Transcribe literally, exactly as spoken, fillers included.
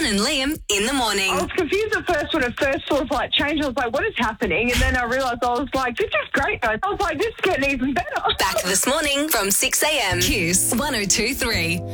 Jen and Liam in the morning. I was confused at first when it first was like changed. I was like, what is happening? And then I realised I was like, this is great, guys. I was like, this is getting even better. Back this morning from six a.m. Kiss one oh two three.